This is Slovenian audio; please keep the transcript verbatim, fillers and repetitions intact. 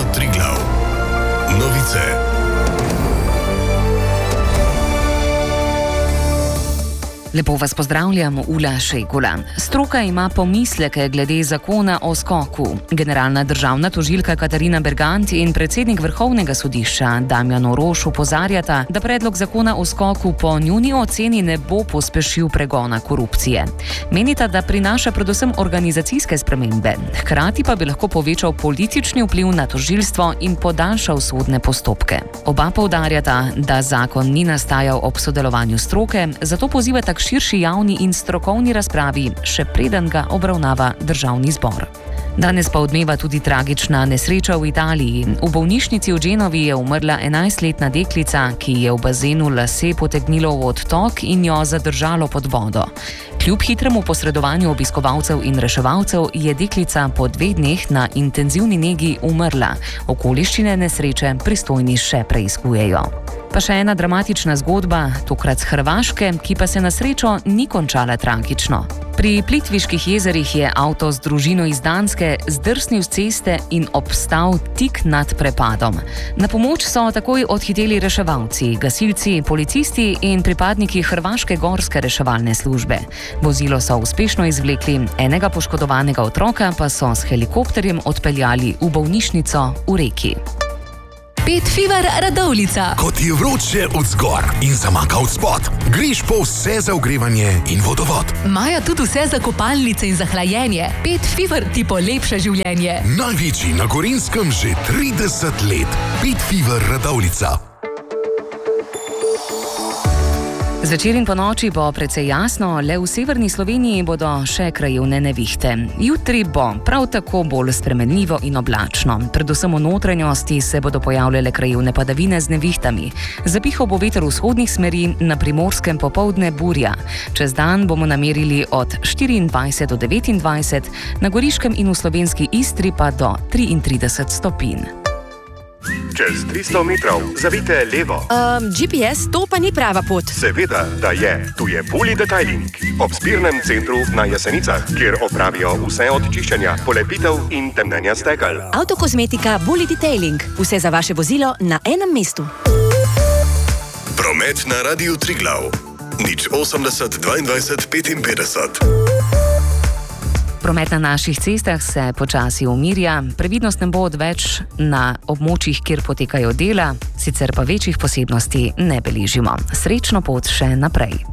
Triglav. Novice. Lepo vas pozdravljam, Ula Šegula. Stroka ima pomisleke glede zakona o skoku. Generalna državna tožilka Katarina Bergant in predsednik Vrhovnega sodišča Damjan Orož opozarjata, da predlog zakona o skoku po njuni oceni ne bo pospešil pregona korupcije. Menita, da prinaša predvsem organizacijske spremembe, hkrati pa bi lahko povečal politični vpliv na tožilstvo in podaljšal sodne postopke. Oba poudarjata, da zakon ni nastajal ob sodelovanju stroke, zato pozivata k širši javni in strokovni razpravi, še preden ga obravnava državni zbor. Danes pa odmeva tudi tragična nesreča v Italiji. V bolnišnici v Genovi je umrla enajstletna deklica, ki je v bazenu lase potegnilo v odtok in jo zadržalo pod vodo. Kljub hitremu posredovanju obiskovalcev in reševalcev je deklica po dveh dneh na intenzivni negi umrla. Okoliščine nesreče pristojni še preiskujejo. Pa še ena dramatična zgodba, tokrat z Hrvaške, ki pa se na srečo ni končala tragično. Pri Plitviških jezerih je avto z družino iz Danske zdrsnil z ceste in obstal tik nad prepadom. Na pomoč so takoj odhiteli reševalci, gasilci, policisti in pripadniki Hrvaške gorske reševalne službe. Vozilo so uspešno izvlekli, enega poškodovanega otroka pa so s helikopterjem odpeljali v bolnišnico v Reki. Pet Fever Radovljica. Ko ti je vroče od zgor in zamaka od spod, greš po vse za ogrevanje in vodovod. Maja tudi vse za kopalnice in za hlajenje. Pet Fever ti polepša življenje. Največji na Gorenjskem že trideset let. Pet Fever Radovljica. Zvečer in po noči bo precej jasno, le v severni Sloveniji bodo še krajevne nevihte. Jutri bo prav tako bolj spremenljivo in oblačno. Predvsem v notranjosti se bodo pojavljale krajevne padavine z nevihtami. Zapihal bo veter vzhodnih smeri, na Primorskem popoldne burja. Čez dan bomo namerili od štiriindvajset do devetindvajset, na Goriškem in v slovenski Istri pa do triintrideset stopinj. Čez tristo metrov zavijte levo. Um, G P S, to pa ni prava pot. Seveda, da je. Tu je Bully Detailing. Ob zbirnem centru na Jesenicah, kjer opravijo vse od čiščenja, polepitev in temnenja stekel. Avtokozmetika Bully Detailing. Vse za vaše vozilo na enem mestu. Promet na Radiu Triglav. Nič osemdeset dvaindvajset petinpetdeset. Promet na naših cestah se počasi umirja, previdnost ne bo odveč na območjih, kjer potekajo dela, sicer pa večjih posebnosti ne beležimo. Srečno pot še naprej.